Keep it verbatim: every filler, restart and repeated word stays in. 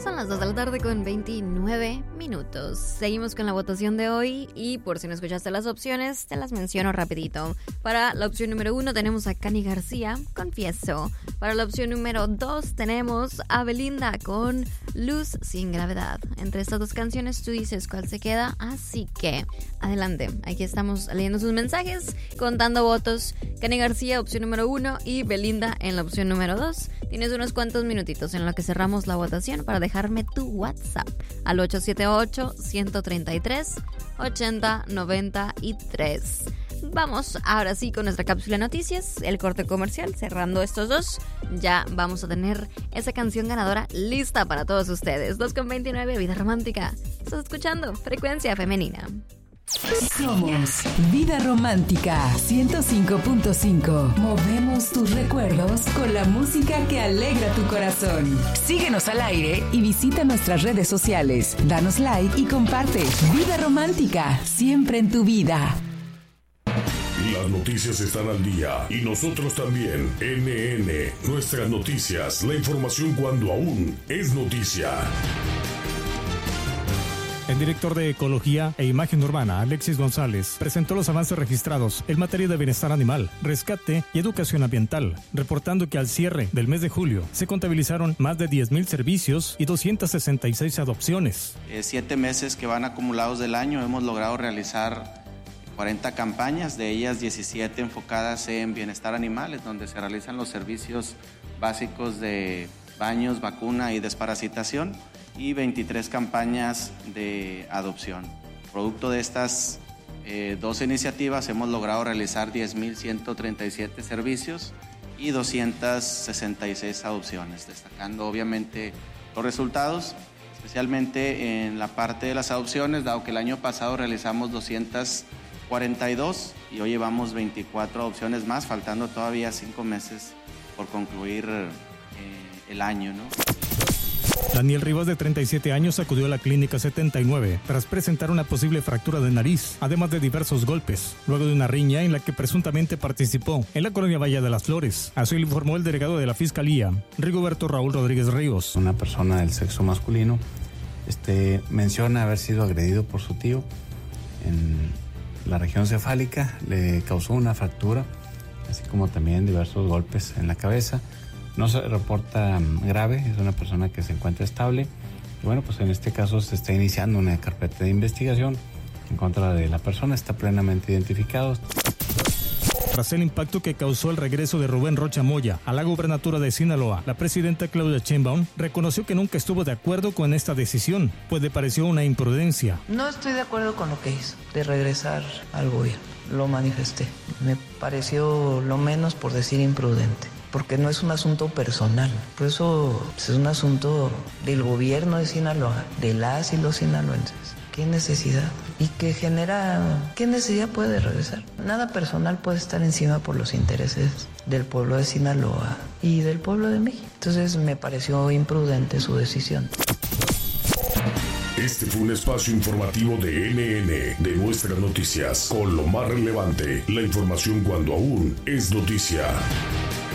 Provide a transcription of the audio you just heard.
Son las dos de la tarde con veintinueve minutos. Seguimos con la votación de hoy y por si no escuchaste las opciones, te las menciono rapidito. Para la opción número uno tenemos a Cani García, Confieso. Para la opción número dos tenemos a Belinda con Luz sin gravedad. Entre estas dos canciones tú dices cuál se queda, así que adelante. Aquí estamos leyendo sus mensajes, contando votos. Cani García, opción número uno, y Belinda en la opción número dos. Tienes unos cuantos minutitos en lo que cerramos la votación para dejarme tu WhatsApp al ocho siete ocho, uno tres tres, ocho cero nueve tres. Vamos ahora sí con nuestra cápsula de noticias, el corte comercial. Cerrando estos dos, ya vamos a tener esa canción ganadora lista para todos ustedes. dos con veintinueve, Vida Romántica. Estás escuchando Frecuencia Femenina. Somos Vida Romántica ciento cinco punto cinco. Movemos tus recuerdos con la música que alegra tu corazón. Síguenos al aire y visita nuestras redes sociales. Danos like y comparte. Vida Romántica, siempre en tu vida. Las noticias están al día y nosotros también. N N, nuestras noticias, la información cuando aún es noticia. El director de Ecología e Imagen Urbana, Alexis González, presentó los avances registrados en materia de bienestar animal, rescate y educación ambiental, reportando que al cierre del mes de julio se contabilizaron más de diez mil servicios y doscientas sesenta y seis adopciones. Eh, siete meses que van acumulados del año hemos logrado realizar cuarenta campañas, de ellas diecisiete enfocadas en bienestar animal, es donde se realizan los servicios básicos de baños, vacuna y desparasitación, y veintitrés campañas de adopción. Producto de estas eh, dos iniciativas hemos logrado realizar diez mil ciento treinta y siete servicios y doscientas sesenta y seis adopciones, destacando obviamente los resultados, especialmente en la parte de las adopciones, dado que el año pasado realizamos doscientas cuarenta y dos y hoy llevamos veinticuatro adopciones más, faltando todavía cinco meses por concluir eh, el año, ¿no? Daniel Rivas, de treinta y siete años, acudió a la clínica setenta y nueve tras presentar una posible fractura de nariz, además de diversos golpes, luego de una riña en la que presuntamente participó en la colonia Valle de las Flores. Así lo informó el delegado de la Fiscalía, Rigoberto Raúl Rodríguez Ríos. Una persona del sexo masculino este, menciona haber sido agredido por su tío en la región cefálica, le causó una fractura, así como también diversos golpes en la cabeza. No se reporta grave, es una persona que se encuentra estable. Y bueno, pues en este caso se está iniciando una carpeta de investigación en contra de la persona, está plenamente identificado. Tras el impacto que causó el regreso de Rubén Rocha Moya a la gubernatura de Sinaloa, la presidenta Claudia Sheinbaum reconoció que nunca estuvo de acuerdo con esta decisión, pues le pareció una imprudencia. No estoy de acuerdo con lo que hizo, de regresar al gobierno. Lo manifesté. Me pareció lo menos por decir imprudente, porque no es un asunto personal, por eso es un asunto del gobierno de Sinaloa, de las y los sinaloenses. ¿Qué necesidad? Y que genera... ¿Qué necesidad puede regresar? Nada personal puede estar encima por los intereses del pueblo de Sinaloa y del pueblo de México. Entonces me pareció imprudente su decisión. Este fue un espacio informativo de N N, de Nuestras Noticias, con lo más relevante, la información cuando aún es noticia.